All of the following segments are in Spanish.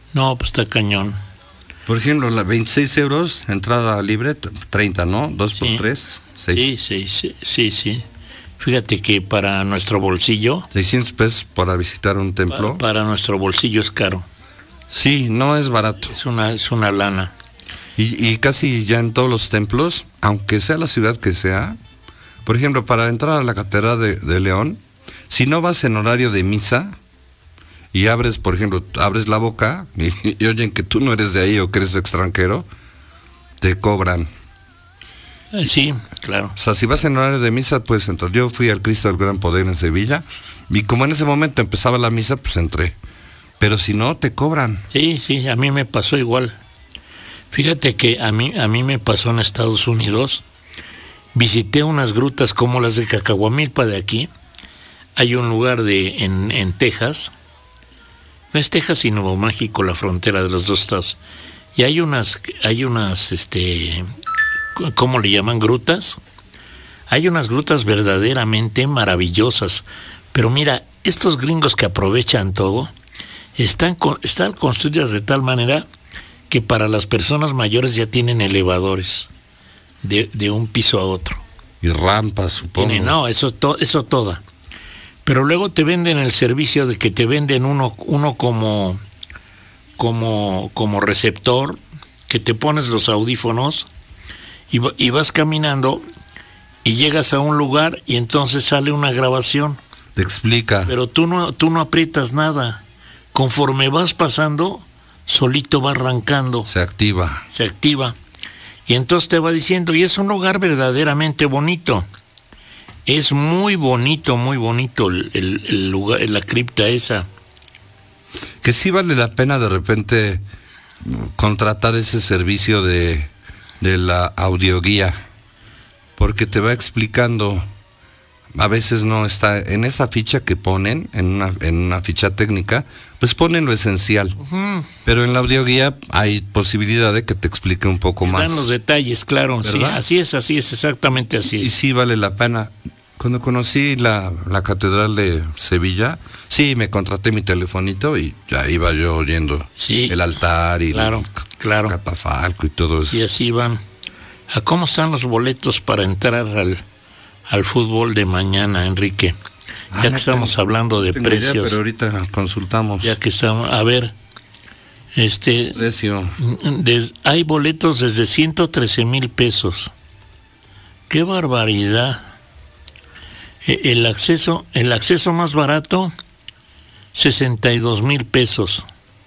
No, pues está cañón. Por ejemplo, la 26 euros, entrada libre, 30, ¿no? 2 por 3, 6. Sí. Fíjate que para nuestro bolsillo... 600 pesos para visitar un templo. Para nuestro bolsillo es caro. Sí, no es barato. Es una lana. Y casi ya en todos los templos, aunque sea la ciudad que sea, por ejemplo, para entrar a la Catedral de León, si no vas en horario de misa y abres, por ejemplo, abres la boca y oyen que tú no eres de ahí o que eres extranjero, te cobran. Sí, claro. O sea, si vas en horario de misa, pues entrar. Yo fui al Cristo del Gran Poder en Sevilla y como en ese momento empezaba la misa, pues entré. Pero si no, te cobran. Sí, a mí me pasó igual. Fíjate que a mí me pasó en Estados Unidos. Visité unas grutas como las de Cacahuamilpa de aquí. Hay un lugar en Texas. No es Texas y Nuevo México, la frontera de los dos estados. Y hay unas ¿cómo le llaman? Grutas. Hay unas grutas verdaderamente maravillosas. Pero mira, estos gringos que aprovechan todo, están construidas de tal manera que para las personas mayores ya tienen elevadores de un piso a otro. Y rampas, supongo. No, eso toda. Pero luego te venden el servicio de que te venden uno como receptor, que te pones los audífonos y vas caminando y llegas a un lugar y entonces sale una grabación. Te explica. Pero tú no aprietas nada. Conforme vas pasando, solito va arrancando. Se activa. Y entonces te va diciendo, y es un lugar verdaderamente bonito. Es muy bonito el lugar, la cripta esa. Que sí vale la pena de repente contratar ese servicio de la audioguía, porque te va explicando. A veces no está en esa ficha que ponen, en una ficha técnica, pues ponen lo esencial. Uh-huh. Pero en la audioguía hay posibilidad de que te explique un poco más. Dan los detalles, claro. Sí, así es, exactamente así es. Y sí vale la pena. Cuando conocí la Catedral de Sevilla, sí, me contraté mi telefonito y ya iba yo oyendo el altar y el catafalco y todo eso. Y así van. ¿A cómo están los boletos para entrar al fútbol de mañana, Enrique? Ya que estamos hablando de precios. Idea, pero ahorita consultamos. Ya que estamos, a ver, precio. Hay boletos desde 113,000 pesos. ¡Qué barbaridad! El acceso más barato, 62,000 pesos.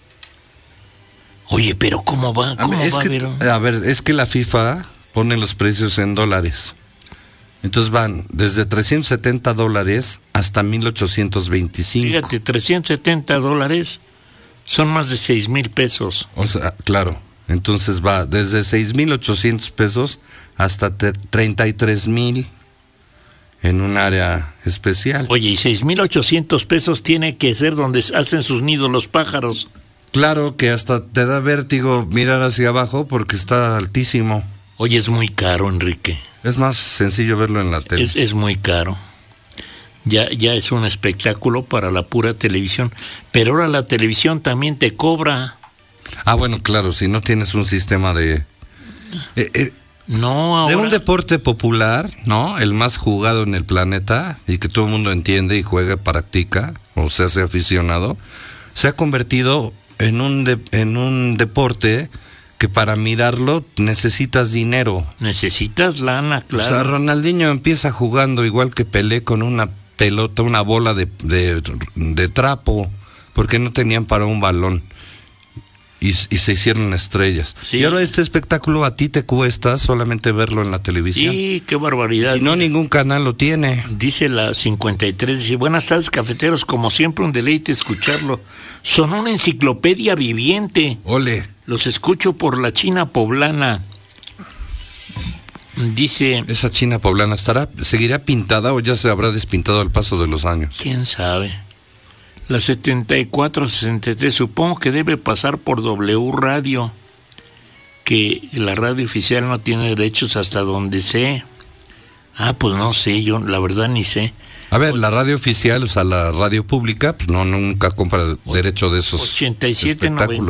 Oye, pero ¿cómo va? Es que la FIFA pone los precios en dólares. Entonces van desde $370 hasta $1,825. Fíjate, $370 son más de 6,000 pesos. O sea, claro. Entonces va desde 6,800 pesos hasta 33,000 en un área especial. Oye, y 6,800 pesos tiene que ser donde hacen sus nidos los pájaros. Claro que hasta te da vértigo mirar hacia abajo porque está altísimo. Oye, es muy caro, Enrique. Es más sencillo verlo en la tele. Es muy caro. Ya es un espectáculo para la pura televisión. Pero ahora la televisión también te cobra. Ah, bueno, claro, si no tienes un sistema de... No, ahora... De un deporte popular, ¿no? El más jugado en el planeta y que todo el mundo entiende y juega, practica o se hace aficionado, se ha convertido en un deporte que para mirarlo necesitas dinero. Necesitas lana, claro. O sea, Ronaldinho empieza jugando igual que Pelé con una pelota, una bola de trapo, porque no tenían para un balón. Y se hicieron estrellas. Sí. Y ahora este espectáculo a ti te cuesta solamente verlo en la televisión. Sí, qué barbaridad. Si no, ningún canal lo tiene. Dice la 53, dice, buenas tardes, cafeteros, como siempre un deleite escucharlo. Son una enciclopedia viviente. Ole. Los escucho por la China Poblana. Dice... ¿Esa China Poblana seguirá pintada o ya se habrá despintado al paso de los años? ¿Quién sabe? La 74-63, supongo que debe pasar por W Radio, que la radio oficial no tiene derechos hasta donde sé. Ah, pues no sé, yo la verdad ni sé. A ver, la radio oficial, o sea, la radio pública, pues no, nunca compra derecho de esos 87, espectáculos.